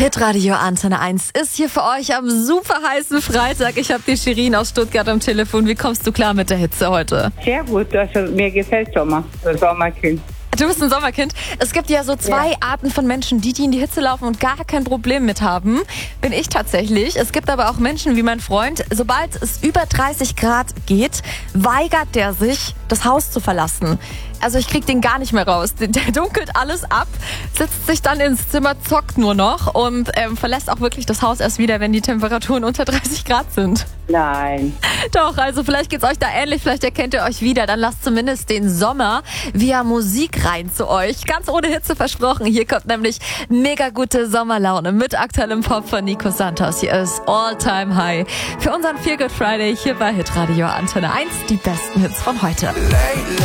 Hitradio Antenne 1 ist hier für euch am super heißen Freitag. Ich habe die Shirin aus Stuttgart am Telefon. Wie kommst du klar mit der Hitze heute? Sehr gut, also mir gefällt Sommerkind. Du bist ein Sommerkind. Es gibt ja so zwei Arten von Menschen, die in die Hitze laufen und gar kein Problem mit haben. Bin ich tatsächlich. Es gibt aber auch Menschen wie mein Freund. Sobald es über 30 Grad geht, weigert der sich, das Haus zu verlassen. Also ich krieg den gar nicht mehr raus. Der dunkelt alles ab, sitzt sich dann ins Zimmer, zockt nur noch und verlässt auch wirklich das Haus erst wieder, wenn die Temperaturen unter 30 Grad sind. Nein. Doch, also vielleicht geht's euch da ähnlich, vielleicht erkennt ihr euch wieder. Dann lasst zumindest den Sommer via Musik rein zu euch. Ganz ohne Hitze versprochen. Hier kommt nämlich mega gute Sommerlaune mit aktuellem Pop von Nico Santos. Hier ist All Time High für unseren Feel Good Friday hier bei Hitradio Antenne 1. Die besten Hits von heute.